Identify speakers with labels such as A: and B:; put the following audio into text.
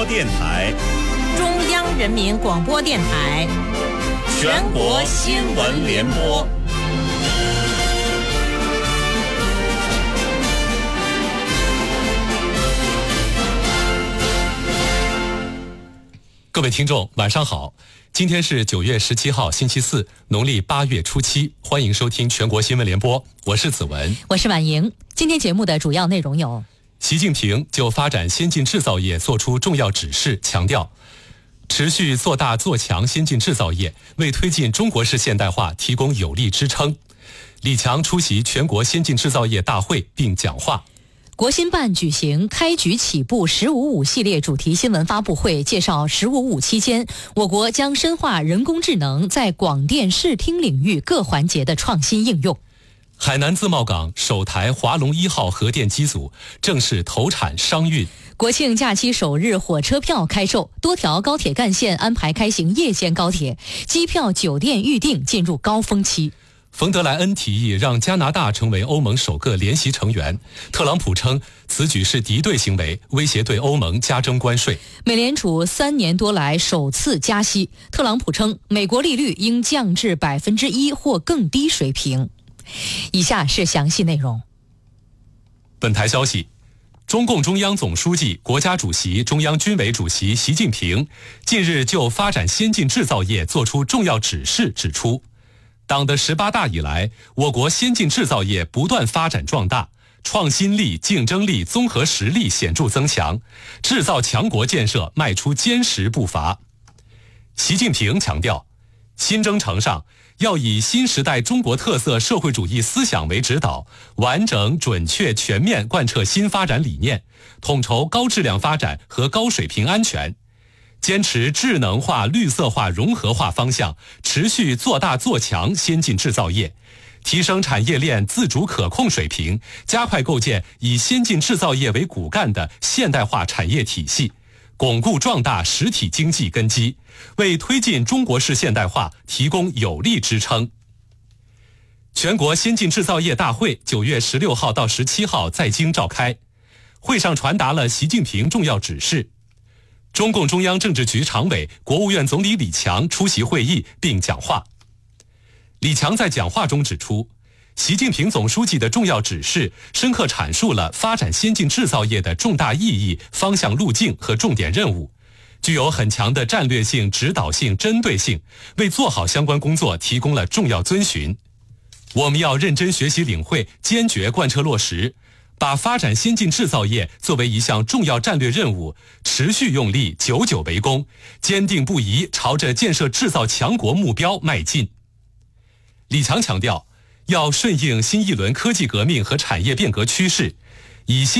A: 播电台、
B: 中央人民广播电台、
A: 全国新闻联播。
C: 各位听众晚上好，今天是9月17号星期四，农历8月初7，欢迎收听全国新闻联播，我是子文，
B: 我是婉莹。今天节目的主要内容有：
C: 习近平就发展先进制造业作出重要指示，强调持续做大做强先进制造业，为推进中国式现代化提供有力支撑。李强出席全国先进制造业大会并讲话。
B: 国新办举行开局起步“15+5”系列主题新闻发布会，介绍“15+5”期间，我国将深化人工智能在广电视听领域各环节的创新应用。
C: 海南自贸港首台华龙1号核电机组正式投产商运。
B: 国庆假期首日火车票开售，多条高铁干线安排开行夜间高铁，机票、酒店预订进入高峰期。
C: 冯德莱恩提议让加拿大成为欧盟首个联席成员，特朗普称此举是敌对行为，威胁对欧盟加征关税。
B: 美联储3年多来首次加息，特朗普称美国利率应降至1%或更低水平。以下是详细内容。
C: 本台消息，中共中央总书记、国家主席、中央军委主席习近平近日就发展先进制造业作出重要指示，指出党的18大以来，我国先进制造业不断发展壮大，创新力、竞争力、综合实力显著增强，制造强国建设迈出坚实步伐。习近平强调，新征程上要以新时代中国特色社会主义思想为指导，完整、准确、全面贯彻新发展理念，统筹高质量发展和高水平安全。坚持智能化、绿色化、融合化方向，持续做大做强先进制造业，提升产业链自主可控水平，加快构建以先进制造业为骨干的现代化产业体系，巩固壮大实体经济根基，为推进中国式现代化提供有力支撑。全国先进制造业大会9月16号到17号在京召开，会上传达了习近平重要指示。中共中央政治局常委、国务院总理李强出席会议并讲话。李强在讲话中指出，习近平总书记的重要指示深刻阐述了发展先进制造业的重大意义、方向路径和重点任务，具有很强的战略性、指导性、针对性，为做好相关工作提供了重要遵循。我们要认真学习领会，坚决贯彻落实，把发展先进制造业作为一项重要战略任务，持续用力，久久为功，坚定不移朝着建设制造强国目标迈进。李强强调，要顺应新一轮科技革命和产业变革趋势，以新